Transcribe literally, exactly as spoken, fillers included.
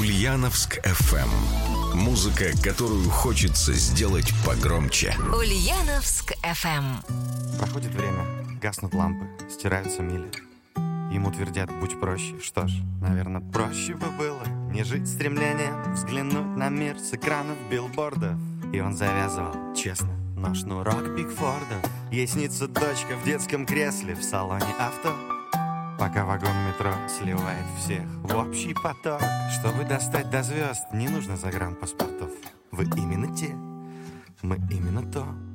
Ульяновск эф эм. Музыка, которую хочется сделать погромче. Ульяновск эф эм. Проходит время, гаснут лампы, стираются мили. Ему твердят: будь проще. Что ж, наверное, проще бы было не жить стремлением взглянуть на мир с экранов билбордов. И он завязывал, честно, но шнурок Пикфорда. Ей снится дочка в детском кресле в салоне авто, пока вагон метро сливает всех в общий поток. Чтобы достать до звезд, не нужно загранпаспортов. Вы именно те, мы именно то.